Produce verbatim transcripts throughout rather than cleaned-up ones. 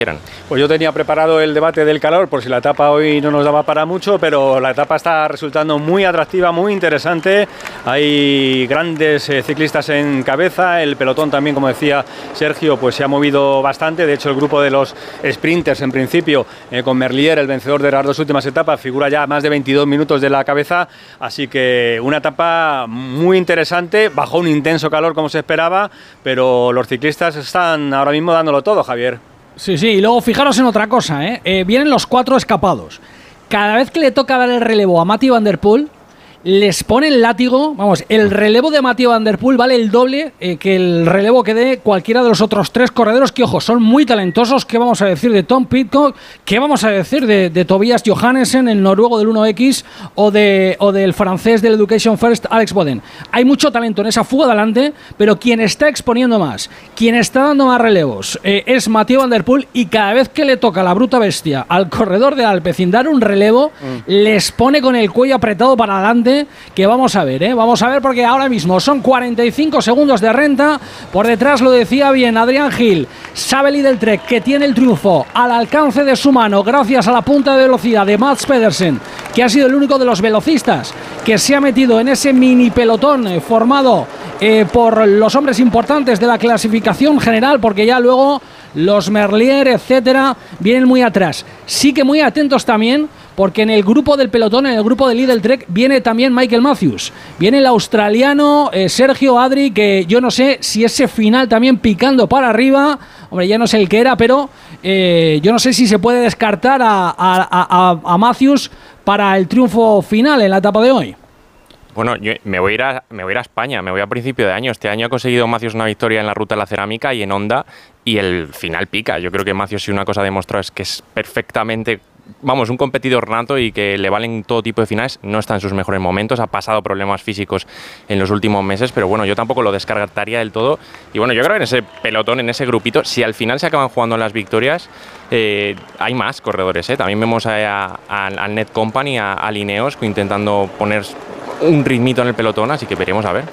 Pues yo tenía preparado el debate del calor por si la etapa hoy no nos daba para mucho, pero la etapa está resultando muy atractiva, muy interesante. Hay grandes eh, ciclistas en cabeza, el pelotón también, como decía Sergio, pues se ha movido bastante. De hecho, el grupo de los sprinters, en principio, eh, con Merlier, el vencedor de las dos últimas etapas, figura ya a más de veintidós minutos de la cabeza, así que una etapa muy interesante, bajo un intenso calor como se esperaba, pero los ciclistas están ahora mismo dándolo todo, Javier. Sí, sí, y luego fijaros en otra cosa, ¿eh? Eh, vienen los cuatro escapados. Cada vez que le toca dar el relevo a Mathieu Van Der Poel, les pone el látigo. Vamos, el relevo de Mathieu Van Der Poel vale el doble eh, que el relevo que dé cualquiera de los otros tres corredores, que, ojo, son muy talentosos. ¿Qué vamos a decir de Tom Pidcock? ¿Qué vamos a decir de, de Tobias Johannesen, el noruego del uno equis, o, de, o del francés del Education First, Alex Boden? Hay mucho talento en esa fuga adelante, pero quien está exponiendo más, quien está dando más relevos, eh, es Mathieu Van Der Poel, y cada vez que le toca la bruta bestia al corredor de Alpecin dar un relevo, mm. les pone con el cuello apretado para adelante. Que vamos a ver, ¿eh? Vamos a ver, porque ahora mismo son cuarenta y cinco segundos de renta. Por detrás, lo decía bien Adrián Gil, sabe Lidl Trek que tiene el triunfo al alcance de su mano gracias a la punta de velocidad de Mads Pedersen, que ha sido el único de los velocistas que se ha metido en ese mini pelotón eh, formado eh, por los hombres importantes de la clasificación general, porque ya luego los Merlier, etcétera, vienen muy atrás. Sí que muy atentos también, porque en el grupo del pelotón, en el grupo de Lidl Trek, viene también Michael Matthews. Viene el australiano eh, Sergio Adri, que yo no sé si ese final también picando para arriba, hombre, ya no sé el que era, pero eh, yo no sé si se puede descartar a, a, a, a Matthews para el triunfo final en la etapa de hoy. Bueno, yo me voy a ir a, me voy a ir a España, me voy a principio de año. Este año ha conseguido Matthews una victoria en la Ruta de la Cerámica y en Honda, y el final pica. Yo creo que Matthews, si una cosa ha demostrado, es que es perfectamente, vamos, un competidor nato y que le valen todo tipo de finales. No está en sus mejores momentos, ha pasado problemas físicos en los últimos meses, pero bueno, yo tampoco lo descartaría del todo. Y bueno, yo creo que en ese pelotón, en ese grupito, si al final se acaban jugando las victorias, eh, hay más corredores, ¿eh? También vemos a, a, al Net Company, a, a Lineos, intentando poner un ritmito en el pelotón, así que veremos a ver.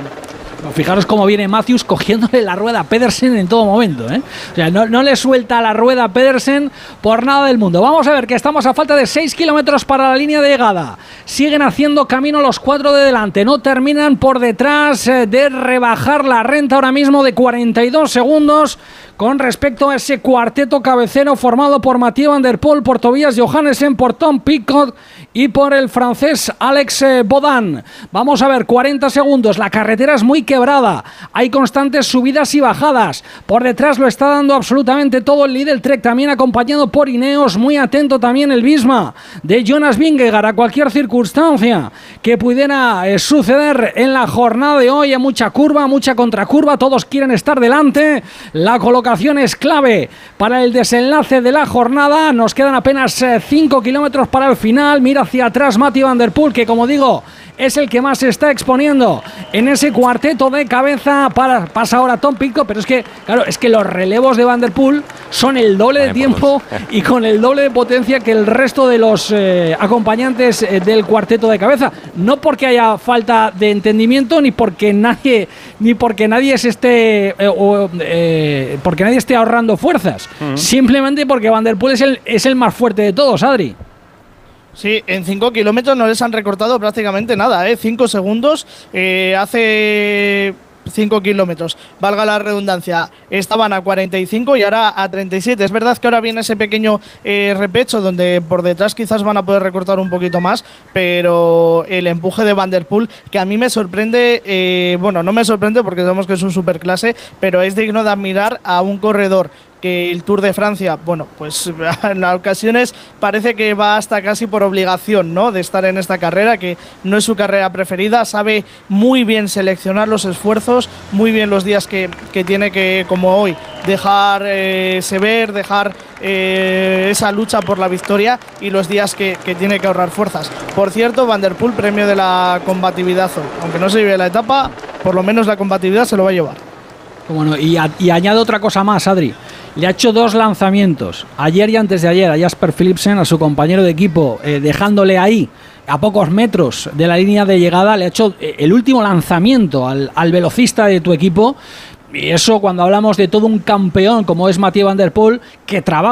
Fijaros cómo viene Matthews cogiéndole la rueda a Pedersen en todo momento, ¿eh? O sea, no, no le suelta la rueda a Pedersen por nada del mundo. Vamos a ver que estamos a falta de seis kilómetros para la línea de llegada. Siguen haciendo camino los cuatro de delante. No terminan por detrás de rebajar la renta ahora mismo de cuarenta y dos segundos con respecto a ese cuarteto cabecero formado por Mathieu Van Der Poel, por Tobias Johannesen, por Tom Pidcock y por el francés Alex Bodan. Vamos a ver, cuarenta segundos. La carretera es muy quebrada, hay constantes subidas y bajadas. Por detrás lo está dando absolutamente todo el Lidl Trek, también acompañado por Ineos. Muy atento también el Visma de Jonas Vingegaard a cualquier circunstancia que pudiera eh, suceder en la jornada de hoy. Hay mucha curva, mucha contracurva, todos quieren estar delante. La colocación es clave para el desenlace de la jornada. Nos quedan apenas cinco eh, kilómetros para el final. Mira hacia atrás Mathieu Van Der Poel, que como digo, es el que más se está exponiendo en ese cuarteto de cabeza. Para, pasa ahora Tom Pidcock, pero es que, claro, es que los relevos de Van Der Poel son el doble de tiempo y con el doble de potencia que el resto de los eh, acompañantes eh, del cuarteto de cabeza. No porque haya falta de entendimiento, ni porque nadie, ni porque nadie se esté, eh, o, eh, porque nadie esté ahorrando fuerzas. Uh-huh. Simplemente porque Van Der Poel es el, es el más fuerte de todos, Adri. Sí, en cinco kilómetros no les han recortado prácticamente nada, ¿eh? cinco segundos, eh, hace cinco kilómetros, valga la redundancia, estaban a cuarenta y cinco y ahora a treinta y siete. Es verdad que ahora viene ese pequeño eh, repecho donde por detrás quizás van a poder recortar un poquito más, pero el empuje de Van Der Poel, que a mí me sorprende, eh, bueno, no me sorprende porque sabemos que es un superclase, pero es digno de admirar a un corredor que el Tour de Francia, bueno, pues en ocasiones parece que va hasta casi por obligación, ¿no?, de estar en esta carrera, que no es su carrera preferida. Sabe muy bien seleccionar los esfuerzos, muy bien los días que, que tiene que, como hoy, dejarse eh, ver, dejar eh, esa lucha por la victoria, y los días que, que tiene que ahorrar fuerzas. Por cierto, Van Der Poel, premio de la combatividad hoy. Aunque no se lleve la etapa, por lo menos la combatividad se lo va a llevar. Bueno, y, a, y añado otra cosa más, Adri. Le ha hecho dos lanzamientos, ayer y antes de ayer, a Jasper Philipsen, a su compañero de equipo, eh, dejándole ahí a pocos metros de la línea de llegada. Le ha hecho eh, el último lanzamiento al, al velocista de tu equipo. Y eso cuando hablamos de todo un campeón como es Mathieu Van Der Poel, que trabaja